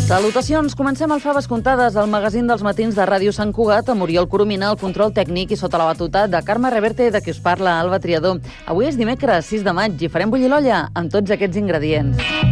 Salutacions, comencem el Faves Comptades, el magazín dels matins de Ràdio Sant Cugat, amb Oriol Coromina, el control tècnic i sota la batuta de Carme Reverte, de qui us parla, Alba Triador. Avui és dimecres, 6 de maig, i farem bullir l'olla amb tots aquests ingredients.